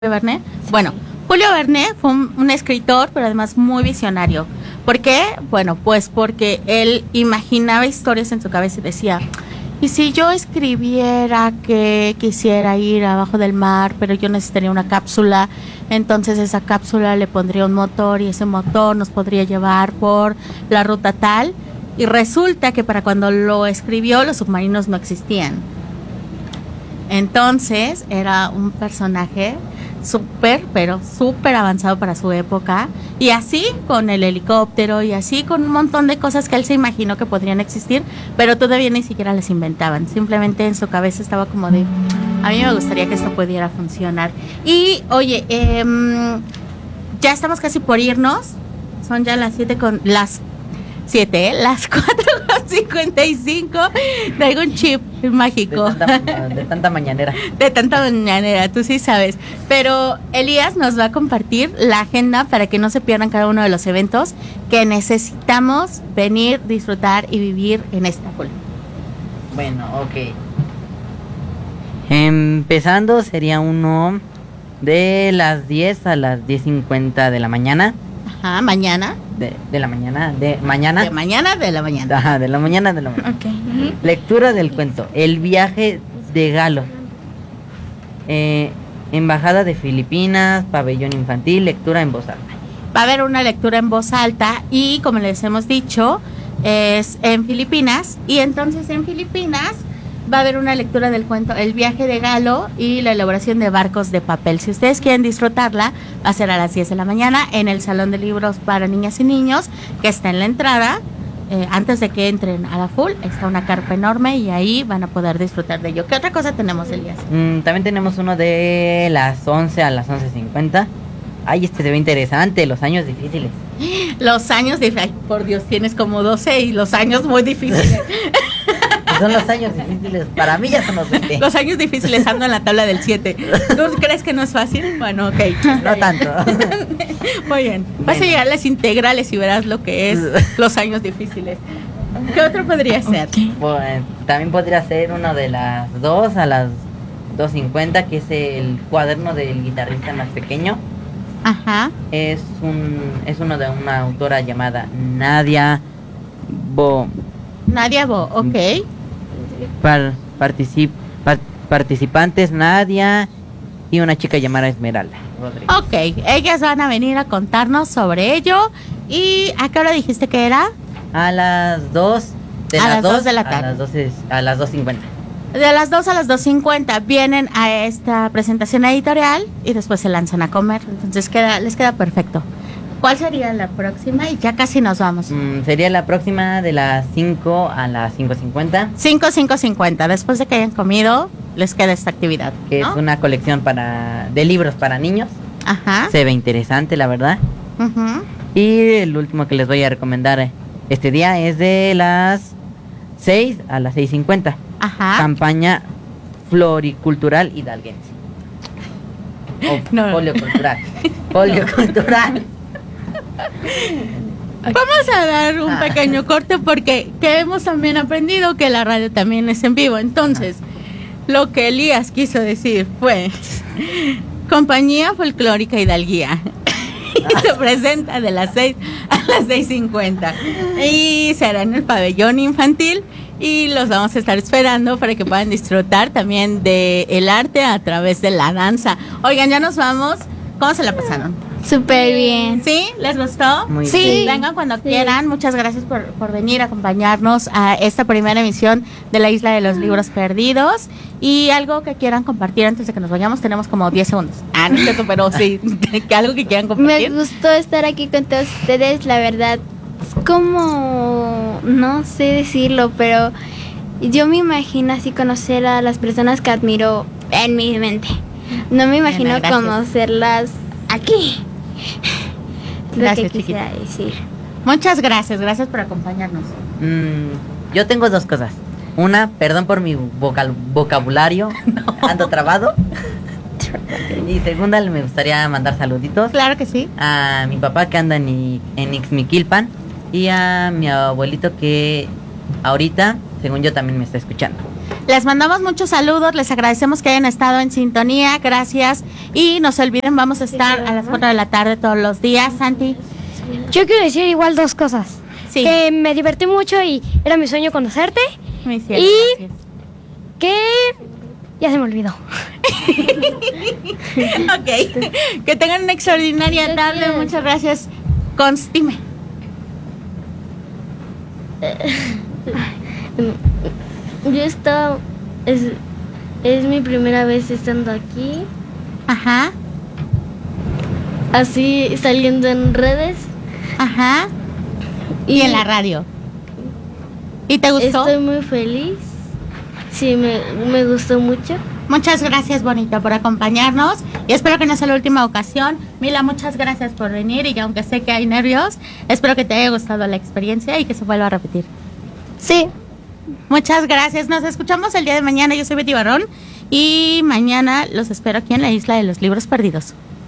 Verne. Bueno, Julio Verne fue un escritor, pero además muy visionario. ¿Por qué? Bueno, pues porque él imaginaba historias en su cabeza y decía, ¿y si yo escribiera que quisiera ir abajo del mar, pero yo necesitaría una cápsula? Entonces esa cápsula le pondría un motor y ese motor nos podría llevar por la ruta tal. Y resulta que para cuando lo escribió, los submarinos no existían. Entonces era un personaje pero súper avanzado para su época, y así con el helicóptero y así con un montón de cosas que él se imaginó que podrían existir, pero todavía ni siquiera las inventaban, simplemente en su cabeza estaba como de, a mí me gustaría que esto pudiera funcionar. Y oye, ya estamos casi por irnos, son ya las 7, las 4:55. Traigo un chip mágico. De tanta mañanera. De tanta mañanera, tú sí sabes. Pero Elías nos va a compartir la agenda para que no se pierdan cada uno de los eventos que necesitamos venir, disfrutar y vivir en Estambul. Bueno, ok. Empezando sería uno de las 10 a las 10:50 de la mañana. Ajá, mañana. De la mañana, de mañana. De mañana, de la mañana. Ajá, de la mañana, de la mañana. Okay. Lectura del cuento, El viaje de Galo. Embajada de Filipinas, pabellón infantil, lectura en voz alta. Va a haber una lectura en voz alta y, como les hemos dicho, es en Filipinas. Y entonces en Filipinas va a haber una lectura del cuento El viaje de Galo y la elaboración de barcos de papel. Si ustedes quieren disfrutarla, va a ser a las 10 de la mañana en el Salón de Libros para Niñas y Niños, que está en la entrada. Antes de que entren a la full, está una carpa enorme y ahí van a poder disfrutar de ello. ¿Qué otra cosa tenemos, Elías? También tenemos uno de las 11 a las 11:50. Ay, este se ve interesante, los años difíciles. Los años difíciles. Ay, por Dios, tienes como 12 y los años muy difíciles. Son los años difíciles, para mí ya son los 20. Los años difíciles ando en la tabla del 7. ¿Tú crees que no es fácil? Bueno, ok. No tanto. Muy bien. Vas a llegar a las integrales y verás lo que es los años difíciles. ¿Qué otro podría ser? Bueno, también podría ser uno de las 2 a las 2:50, que es el cuaderno del guitarrista más pequeño. Ajá. Es uno de una autora llamada Nadia Bo. Nadia Bo, ok. Participantes Nadia y una chica llamada Esmeralda Rodríguez. Ok, ellas van a venir a contarnos sobre ello. ¿Y a qué hora dijiste que era? A las 2 a las 2 de la tarde. A las 2:50. De las 2 a las 2:50 vienen a esta presentación editorial y después se lanzan a comer. Entonces les queda perfecto. ¿Cuál sería la próxima? Y ya casi nos vamos. Sería la próxima de las 5 a las 5:50. 5:50. Después de que hayan comido, les queda esta actividad, que ¿no? Es una colección de libros para niños. Ajá. Se ve interesante, la verdad. Uh-huh. Y el último que les voy a recomendar este día es de las 6 a las 6:50. Ajá. Campaña floricultural hidalguense. No. Poliocultural. Poliocultural. Vamos a dar un pequeño corte porque que hemos también aprendido que la radio también es en vivo. Entonces, lo que Elías quiso decir fue Compañía Folclórica Hidalguía. Y se presenta de las 6 a las 6:50. Y será en el pabellón infantil. Y los vamos a estar esperando para que puedan disfrutar también del arte a través de la danza. Oigan, ya nos vamos. ¿Cómo se la pasaron? Súper bien. ¿Sí? ¿Les gustó? Muy Sí. bien. Vengan cuando quieran. Muchas gracias por venir a acompañarnos a esta primera emisión de la Isla de los Libros Perdidos. Y algo que quieran compartir antes de que nos vayamos, tenemos como 10 segundos. No es cierto, pero sí, que algo que quieran Me compartir. gustó estar aquí con todos ustedes, la verdad. Es como, no sé decirlo, pero yo me imagino así conocer a las personas que admiro en mi mente. No me imagino Bueno, gracias. conocerlas aquí. Gracias, Lo que quisiera decir. Muchas gracias por acompañarnos. Yo tengo dos cosas. Una, perdón por mi vocabulario, ando trabado. Y segunda, me gustaría mandar saluditos Claro que sí. a mi papá que anda en Ixmiquilpan y a mi abuelito que ahorita, según yo, también me está escuchando. Les mandamos muchos saludos, les agradecemos que hayan estado en sintonía, gracias. Y no se olviden, vamos a estar a las 4 de la tarde todos los días, Santi. Yo quiero decir igual 2 cosas. Sí. Que me divertí mucho y era mi sueño conocerte. Mi cielo, Y- gracias. Que ya se me olvidó. Ok, que tengan una extraordinaria tarde, muchas gracias. Dime. Yo estaba, es mi primera vez estando aquí, Ajá, así saliendo en redes. ajá. Y en la radio. ¿Y te gustó? Estoy muy feliz. Sí, me gustó mucho. Muchas gracias, Bonita, por acompañarnos y espero que no sea la última ocasión. Mila, muchas gracias por venir y aunque sé que hay nervios, espero que te haya gustado la experiencia y que se vuelva a repetir. Sí. Muchas gracias, nos escuchamos el día de mañana. Yo soy Betty Barrón y mañana los espero aquí en la Isla de los Libros Perdidos.